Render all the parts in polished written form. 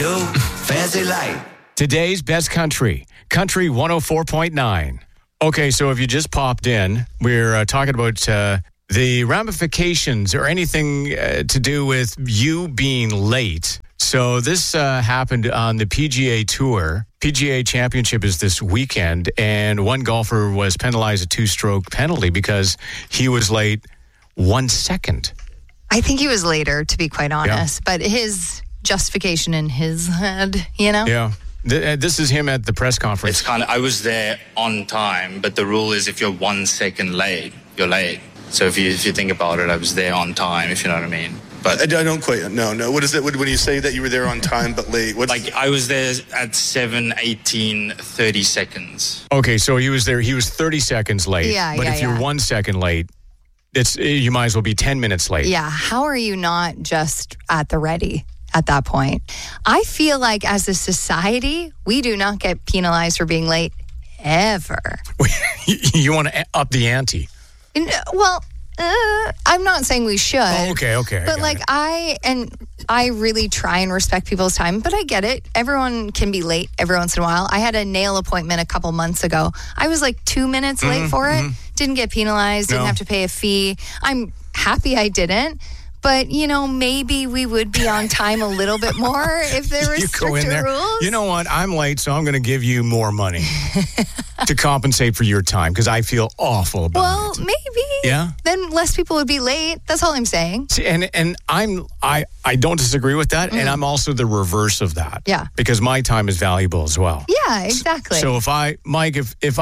do, fancy life. Today's best country, Country 104.9. Okay, so if you just popped in, we're talking about the ramifications or anything to do with you being late. So this happened on the PGA Tour. PGA Championship is this weekend, and one golfer was penalized a 2-stroke penalty because he was late 1 second. I think he was later, to be quite honest, but his justification in his head, you know? Yeah. This is him at the press conference. It's kind of, I was there on time, but the rule is if you're 1 second late, you're late. So if you think about it, I was there on time, if you know what I mean. But I don't quite, no. What is it when you say that you were there on time but late? Like I was there at 7:18, 30 seconds. Okay, so he was there, he was 30 seconds late. Yeah, but if you're 1 second late, you might as well be 10 minutes late. Yeah, how are you not just at the ready at that point? I feel like as a society, we do not get penalized for being late ever. You want to up the ante? Well, I'm not saying we should. Oh, okay. But I really try and respect people's time, but I get it. Everyone can be late every once in a while. I had a nail appointment a couple months ago. I was like 2 minutes late for it. Didn't get penalized, didn't have to pay a fee. I'm happy I didn't. But, you know, maybe we would be on time a little bit more if there were stricter rules. You know what? I'm late, so I'm going to give you more money to compensate for your time because I feel awful about it. Well, maybe. Yeah? Then less people would be late. That's all I'm saying. See, and I don't disagree with that, and I'm also the reverse of that. Yeah. Because my time is valuable as well. Yeah, exactly. So if I make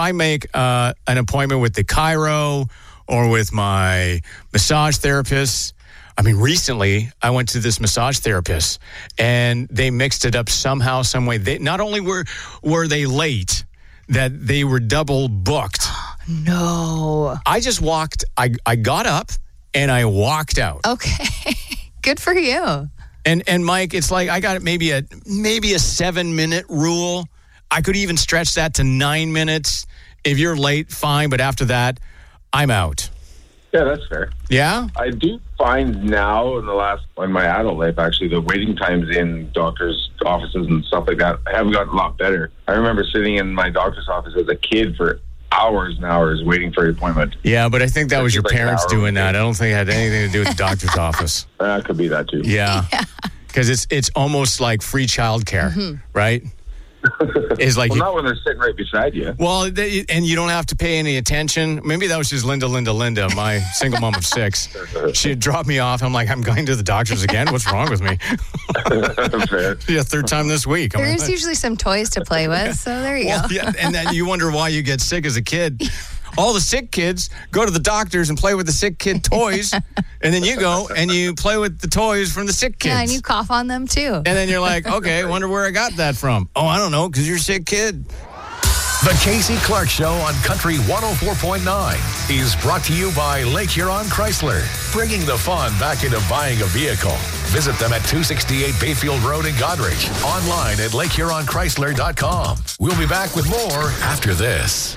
an appointment with the chiro or with my massage therapist. I mean, recently I went to this massage therapist and they mixed it up somehow, some way. They not only were they late, that they were double booked. No. I just walked. I got up and I walked out. Okay. Good for you. And Mike, it's like I got maybe a 7-minute rule. I could even stretch that to 9 minutes. If you're late, fine, but after that, I'm out. Yeah, that's fair. Yeah? I do find now in my adult life, actually, the waiting times in doctors' offices and stuff like that have gotten a lot better. I remember sitting in my doctor's office as a kid for hours and hours waiting for an appointment. Yeah, but I think that was your parents doing that. I don't think it had anything to do with the doctor's office. That could be that too. Yeah. Because it's almost like free childcare, right? Is like not when they're sitting right beside you. Well, and you don't have to pay any attention. Maybe that was just Linda, my single mom of 6. She'd drop me off. I'm like, I'm going to the doctor's again. What's wrong with me? Fair. Yeah, 3rd time this week. There's usually some toys to play with, so there you go. Yeah, and then you wonder why you get sick as a kid. All the sick kids go to the doctors and play with the sick kid toys, and then you go and you play with the toys from the sick kids. Yeah, and you cough on them too. And then you're like, okay, wonder where I got that from. Oh, I don't know, because you're a sick kid. The Casey Clark Show on Country 104.9 is brought to you by Lake Huron Chrysler, bringing the fun back into buying a vehicle. Visit them at 268 Bayfield Road in Goderich. Online at lakehuronchrysler.com. We'll be back with more after this.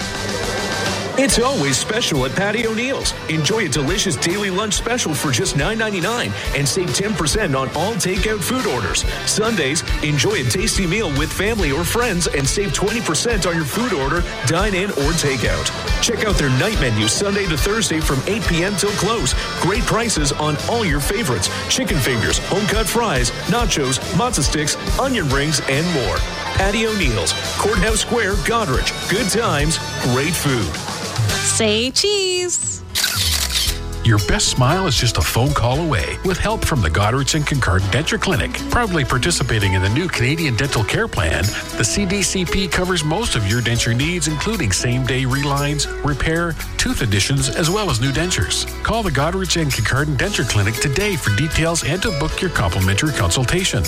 It's always special at Patty O'Neill's. Enjoy a delicious daily lunch special for just $9.99 and save 10% on all takeout food orders. Sundays, enjoy a tasty meal with family or friends and save 20% on your food order, dine in or takeout. Check out their night menu Sunday to Thursday from 8 p.m. till close. Great prices on all your favorites. Chicken fingers, home-cut fries, nachos, matzo sticks, onion rings, and more. Patty O'Neill's, Courthouse Square, Goderich. Good times, great food. Say cheese. Your best smile is just a phone call away with help from the Goderich and Kincardine Denture Clinic. Proudly participating in the new Canadian Dental Care Plan, the CDCP covers most of your denture needs, including same-day relines, repair, tooth additions, as well as new dentures. Call the Goderich and Kincardine Denture Clinic today for details and to book your complimentary consultation.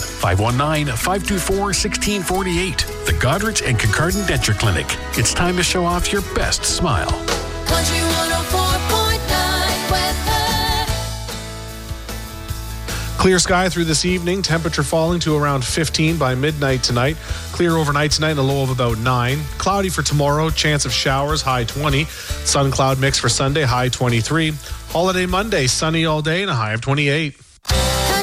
519-524-1648. The Goderich and Kincardine Denture Clinic. It's time to show off your best smile. Country 104.9 weather. Clear sky through this evening. Temperature falling to around 15 by midnight tonight. Clear overnight tonight and a low of about 9. Cloudy for tomorrow. Chance of showers, high 20. Sun cloud mix for Sunday, high 23. Holiday Monday, sunny all day and a high of 28.